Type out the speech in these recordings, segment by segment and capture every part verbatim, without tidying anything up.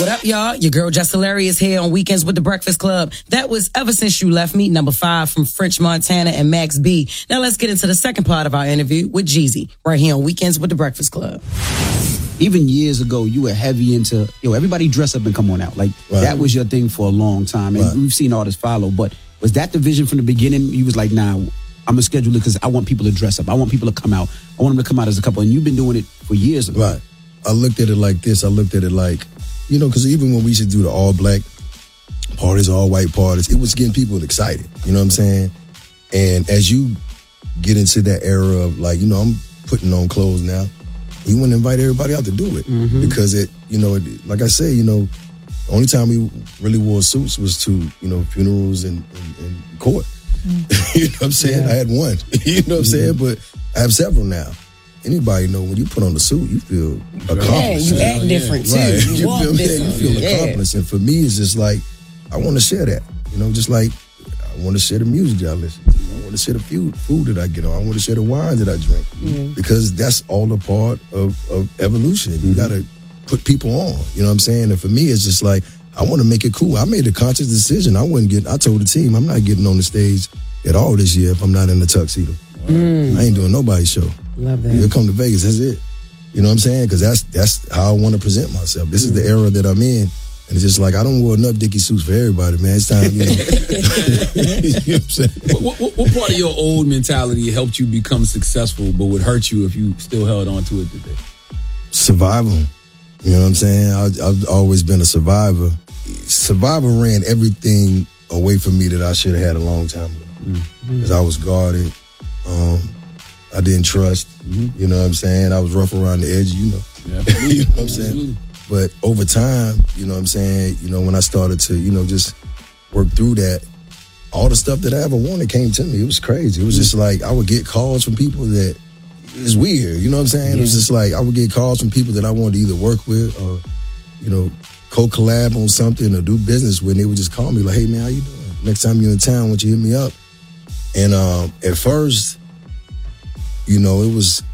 What up, y'all? Your girl Just Hilarious here on Weekends with the Breakfast Club. That was Ever Since You Left Me, number five from French Montana and Max B. Now let's get into the second part of our interview with Jeezy, right here on Weekends with the Breakfast Club. Even years ago, you were heavy into, yo, everybody dress up and come on out. Like, right. That was your thing for a long time. And right. We've seen artists follow. But was that the vision from the beginning? You was like, nah, I'm going to schedule it because I want people to dress up. I want people to come out. I want them to come out as a couple. And you've been doing it for years ago. Right. I looked at it like this. I looked at it like, you know, because even when we used to do the all-black parties, all-white parties, it was getting people excited. You know what I'm saying? And as you get into that era of, like, you know, I'm putting on clothes now, you want to invite everybody out to do it. Mm-hmm. Because it, you know, it, like I say, you know, the only time we really wore suits was to, you know, funerals and, and, and court. Mm-hmm. You know what I'm saying? Yeah. I had one. You know what I'm mm-hmm. saying? But I have several now. Anybody know when you put on the suit, you feel accomplished. Yeah, you act different too. Right. You, you walk feel, different. You feel accomplished. Yeah. And for me, it's just like, I want to share that. You know, just like I want to share the music that I listen to. I want to share the food, food that I get on. I want to share the wine that I drink. Mm-hmm. Because that's all a part of, of evolution. You mm-hmm. got to put people on. You know what I'm saying? And for me, it's just like, I want to make it cool. I made a conscious decision. I wouldn't get, I told the team, I'm not getting on the stage at all this year if I'm not in the tuxedo. Mm. I ain't doing nobody's show. Love that. You come to Vegas, that's it. You know what I'm saying? Because that's that's how I want to present myself. This mm. is the era that I'm in. And it's just like, I don't wear enough Dickie suits for everybody, man. It's time, you know. You know what I'm saying? What, what, what part of your old mentality helped you become successful but would hurt you if you still held on to it today? Survival. You know what I'm saying? I, I've always been a survivor. Survival ran everything away from me that I should have had a long time ago. Because mm. I was guarded. Um, I didn't trust. Mm-hmm. You know what I'm saying? I was rough around the edge, you know. Yeah. You know what I'm saying? But over time, you know what I'm saying, you know, when I started to, you know, just work through that, all the stuff that I ever wanted came to me. It was crazy. It was just like, I would get calls from people that, it was weird, you know what I'm saying? Yeah. It was just like, I would get calls from people that I wanted to either work with or, you know, co-collab on something or do business with, and they would just call me like, hey man, how you doing? Next time you're in town, why don't you hit me up? And um, at first, you know, it was,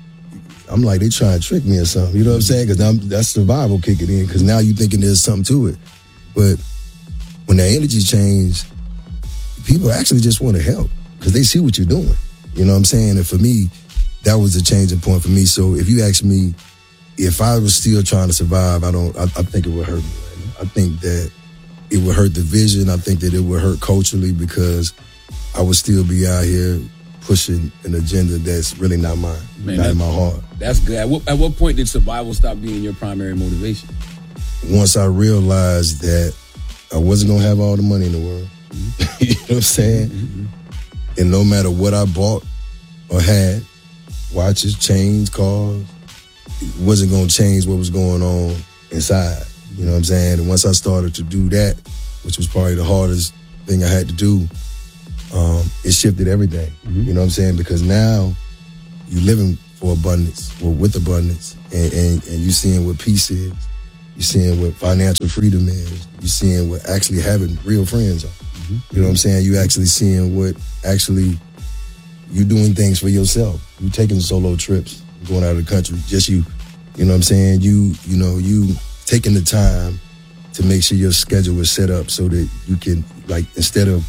I'm like, they trying to trick me or something. You know what I'm saying? Because that's survival kicking in. Because now you're thinking there's something to it. But when that energy changed, people actually just want to help because they see what you're doing. You know what I'm saying? And for me, that was a changing point for me. So if you ask me, if I was still trying to survive, I don't. I, I think it would hurt me. Right? I think that it would hurt the vision. I think that it would hurt culturally because I would still be out here pushing an agenda that's really not mine, Man, not in my heart. That's good. At what, at what point did survival stop being your primary motivation? Once I realized that I wasn't going to have all the money in the world. Mm-hmm. You know what I'm saying? Mm-hmm. And no matter what I bought or had, watches, chains, cars, it wasn't going to change what was going on inside. You know what I'm saying? And once I started to do that, which was probably the hardest thing I had to do, Um, it shifted everything, mm-hmm. you know what I'm saying? Because now you're living for abundance, or with abundance, and, and, and you're seeing what peace is. You're seeing what financial freedom is. You're seeing what actually having real friends are. Mm-hmm. You know what I'm saying? You're actually seeing what actually you're doing things for yourself. You're taking solo trips, going out of the country, just you. You know what I'm saying? You, you know, you taking the time to make sure your schedule is set up so that you can, like, instead of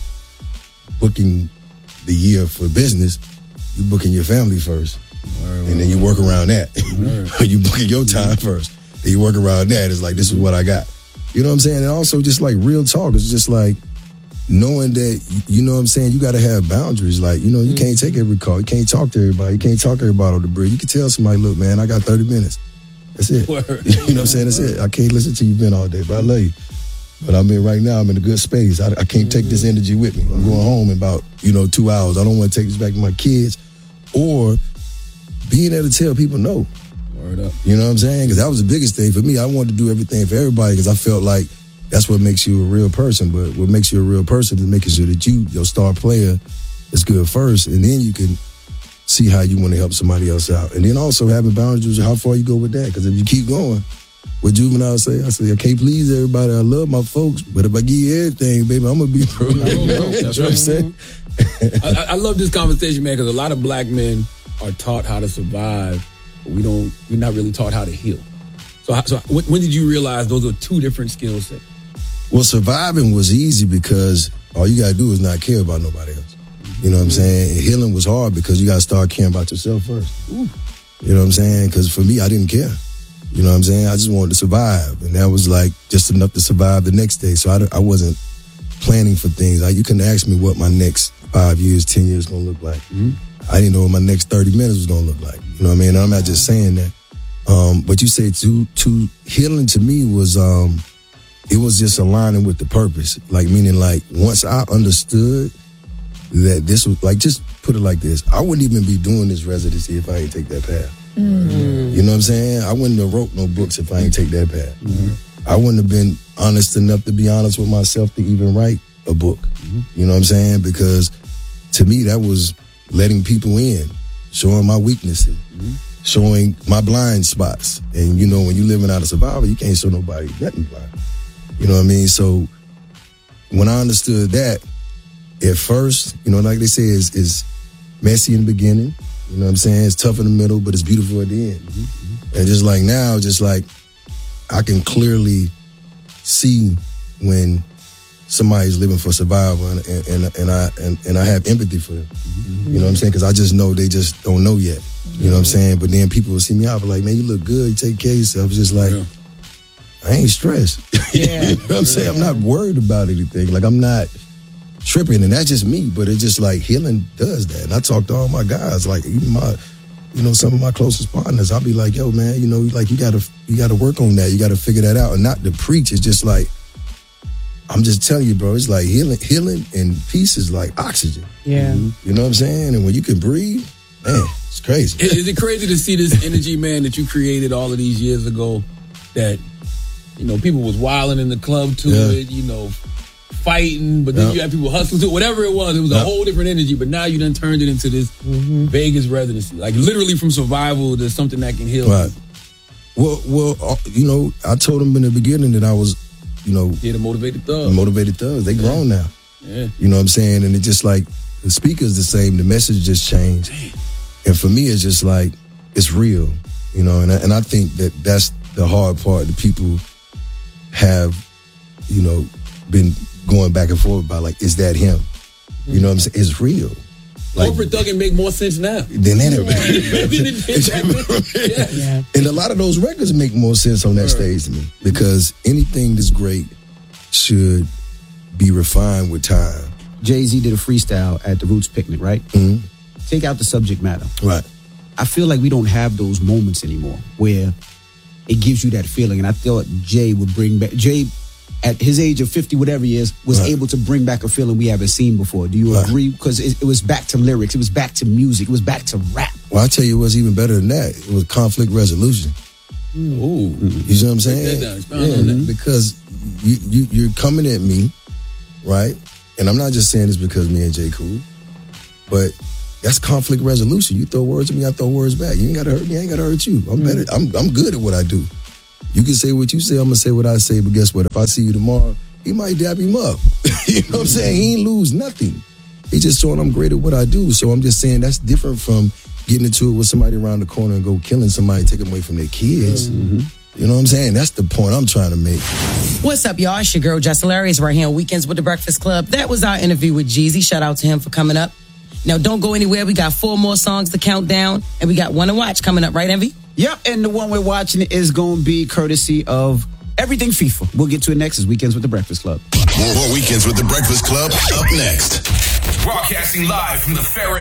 booking the year for business, you booking your family first. Word, and then you work around that. You booking your time first. Then you work around that. It's like, this is what I got. You know what I'm saying? And also just like real talk. It's just like knowing that, you know what I'm saying, you got to have boundaries. Like, you know, you can't take every call. You can't talk to everybody. You can't talk to everybody on the bridge. You can tell somebody, look, man, I got thirty minutes. That's it. Word. You know what I'm saying? That's it. I can't listen to you been all day, but I love you. But I mean, right now, I'm in a good space. I, I can't take this energy with me. I'm going home in about, you know, two hours. I don't want to take this back to my kids. Or being able to tell people no. Word up. You know what I'm saying? Because that was the biggest thing for me. I wanted to do everything for everybody because I felt like that's what makes you a real person. But what makes you a real person is making sure that you, your star player, is good first. And then you can see how you want to help somebody else out. And then also having boundaries, how far you go with that. Because if you keep going, what Juvenile say, I say, I can't please everybody. I love my folks, but if I give you everything, baby, I'm going to be pro. You know what I'm saying? I, I love this conversation, man, because a lot of black men are taught how to survive, but we don't, we're not really taught how to heal. So, so when did you realize those were two different skill sets? Well, surviving was easy because all you got to do is not care about nobody else. You know what I'm saying? And healing was hard because you got to start caring about yourself first. Ooh. You know what I'm saying? Because for me, I didn't care. You know what I'm saying? I just wanted to survive. And that was like just enough to survive the next day. So I, I wasn't planning for things. Like, you couldn't ask me what my next five years, ten years going to look like. Mm-hmm. I didn't know what my next thirty minutes was going to look like. You know what I mean? And I'm not just saying that. Um, but you say to, to healing to me was, um, it was just aligning with the purpose. Like, meaning like once I understood that this was like, just put it like this. I wouldn't even be doing this residency if I ain't take that path. Mm-hmm. You know what I'm saying? I wouldn't have wrote no books if I ain't take that path. Mm-hmm. I wouldn't have been honest enough to be honest with myself to even write a book. Mm-hmm. You know what I'm saying? Because to me, that was letting people in, showing my weaknesses, mm-hmm. showing my blind spots. And, you know, when you're living out of survival, you can't show nobody nothing blind. You know what I mean? So when I understood that, at first, you know, like they say, is is messy in the beginning. You know what I'm saying? It's tough in the middle, but it's beautiful at the end. Mm-hmm. And just like now, just like I can clearly see when somebody's living for survival, and and, and, and I and, and I have empathy for them. Mm-hmm. You know what I'm saying? Because I just know they just don't know yet. Mm-hmm. You know what I'm saying? But then people will see me out, but like, man, you look good. You take care of yourself. It's just like, yeah. I ain't stressed. Yeah. You know what I'm saying? I'm not worried about anything. Like, I'm not tripping, and that's just me. But it's just like healing does that. And I talk to all my guys, like even my, you know, some of my closest partners. I'll be like, yo, man, you know, like you gotta, you gotta work on that. You gotta figure that out, and not to preach. It's just like, I'm just telling you, bro. It's like healing, healing, and peace is like oxygen. Yeah. You know what I'm saying? And when you can breathe, man, it's crazy. Is it crazy to see this energy, man, that you created all of these years ago? That, you know, people was wilding in the club to yeah. it, you know, fighting, but then yeah. you had people hustling to it, whatever it was. It was yeah. a whole different energy, but now you done turned it into this mm-hmm. Vegas residency. Like literally from survival to something that can heal. Right. Well, well, uh, you know, I told them in the beginning that I was, you know. Yeah, the motivated thugs. The motivated thugs. They yeah. grown now. Yeah. You know what I'm saying? And it just like, the speaker's the same, the message just changed. Damn. And for me, it's just like, it's real, you know, and I, and I think that that's the hard part that people have, you know, been going back and forth about, like, is that him? Mm-hmm. You know what I'm saying? It's real. Like, corporate thugging make more sense now. Than anybody. yeah. yeah. And a lot of those records make more sense on that right. stage to me, because anything that's great should be refined with time. Jay-Z did a freestyle at the Roots Picnic, right? Mm-hmm. Take out the subject matter. Right. I feel like we don't have those moments anymore where it gives you that feeling. And I thought Jay would bring back, Jay, at his age of fifty, whatever he is, was right. able to bring back a feeling we haven't seen before. Do you right. agree? Because it, it was back to lyrics. It was back to music. It was back to rap. Well, I tell you what's even better than that. It was conflict resolution. Mm. Ooh. You see what I'm saying? Yeah, mm-hmm. Because you, you, you're coming at me, right? And I'm not just saying this because me and Jay cool, but that's conflict resolution. You throw words at me, I throw words back. You ain't gotta hurt me, I ain't gotta hurt you. I'm better. I'm I'm good at what I do. You can say what you say, I'm gonna say what I say, but guess what? If I see you tomorrow, he might dab him up. You know what I'm saying? He ain't lose nothing. He just showing I'm great at what I do. So I'm just saying that's different from getting into it with somebody around the corner and go killing somebody, taking away from their kids. Mm-hmm. You know what I'm saying? That's the point I'm trying to make. What's up, y'all? It's your girl, Jess Hilarious, right here on Weekends with the Breakfast Club. That was our interview with Jeezy. Shout out to him for coming up. Now, don't go anywhere. We got four more songs to count down, and we got one to watch coming up, right, Envy? Yep, and the one we're watching is going to be courtesy of Everything FIFA. We'll get to it next as Weekends with the Breakfast Club. More Weekends with the Breakfast Club up next. Broadcasting live from the ferry.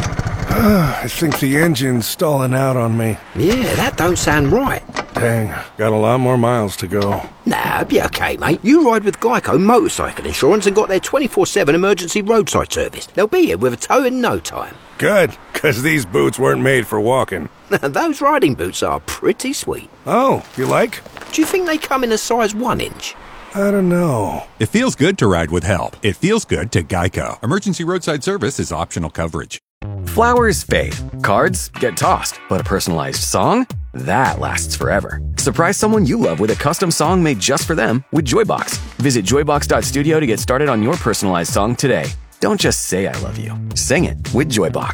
I think the engine's stalling out on me. Yeah, that don't sound right. Dang, got a lot more miles to go. Nah, be okay, mate. You ride with Geico Motorcycle Insurance and got their twenty-four seven emergency roadside service. They'll be here with a tow in no time. Good, because these boots weren't made for walking. Those riding boots are pretty sweet. Oh, you like? Do you think they come in a size one inch? I don't know. It feels good to ride with help. It feels good to Geico. Emergency roadside service is optional coverage. Flowers fade. Cards get tossed. But a personalized song? That lasts forever. Surprise someone you love with a custom song made just for them with Joybox. Visit joybox dot studio to get started on your personalized song today. Don't just say I love you. Sing it with Joybox.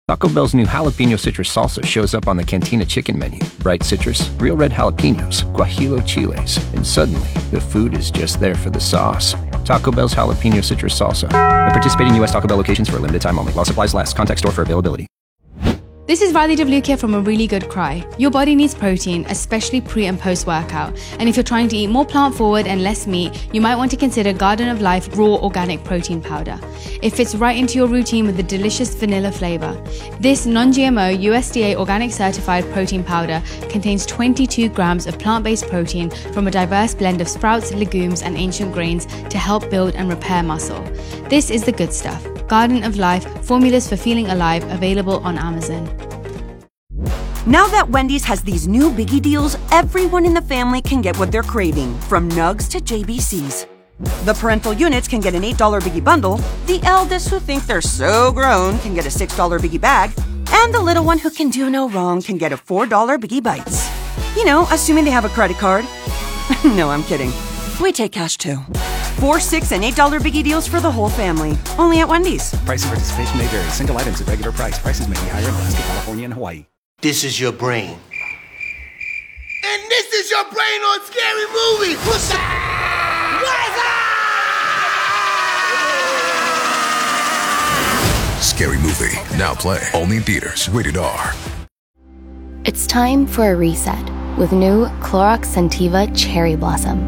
Taco Bell's new jalapeno citrus salsa shows up on the Cantina chicken menu. Bright citrus, real red jalapenos, guajillo chiles, and suddenly the food is just there for the sauce. Taco Bell's jalapeno citrus salsa. At participating U S Taco Bell locations for a limited time only. While supplies last. Contact store for availability. This is Riley DeVluke here from A Really Good Cry. Your body needs protein, especially pre and post workout. And if you're trying to eat more plant forward and less meat, you might want to consider Garden of Life Raw Organic Protein Powder. It fits right into your routine with a delicious vanilla flavor. This non-G M O U S D A organic certified protein powder contains twenty-two grams of plant-based protein from a diverse blend of sprouts, legumes, and ancient grains to help build and repair muscle. This is the good stuff. Garden of Life, formulas for feeling alive, available on Amazon. Now that Wendy's has these new biggie deals, everyone in the family can get what they're craving, from nugs to J B Cs. The parental units can get an eight dollar biggie bundle, the eldest who think they're so grown can get a six dollar biggie bag, and the little one who can do no wrong can get a four dollar biggie bites. You know, assuming they have a credit card. No, I'm kidding. We take cash too. Four, six, and eight dollar biggie deals for the whole family. Only at Wendy's. Price and participation may vary. Single items at regular price. Prices may be higher in Alaska, California, and Hawaii. This is your brain. And this is your brain on Scary Movie. What's up? What's up? Scary Movie. Now play. Only in theaters. Rated R. It's time for a reset with new Clorox Scentiva Cherry Blossom.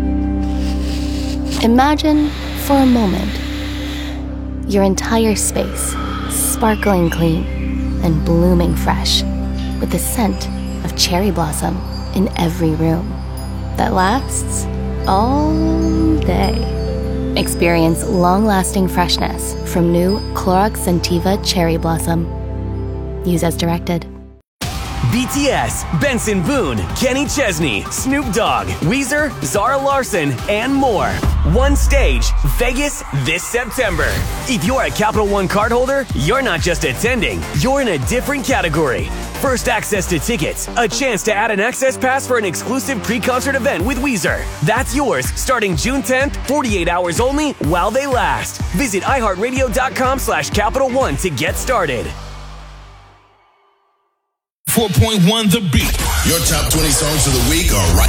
Imagine, for a moment, your entire space sparkling clean and blooming fresh with the scent of cherry blossom in every room that lasts all day. Experience long-lasting freshness from new Clorox Scentiva Cherry Blossom. Use as directed. B T S, Benson Boone, Kenny Chesney, Snoop Dogg, Weezer, Zara Larson, and more. One stage, Vegas this September. If you're a Capital One cardholder, you're not just attending, you're in a different category. First access to tickets, a chance to add an access pass for an exclusive pre-concert event with Weezer. That's yours starting June tenth, forty-eight hours only while they last. Visit iHeartRadio.com slash Capital One to get started. four point one The Beat. Your top twenty songs of the week are right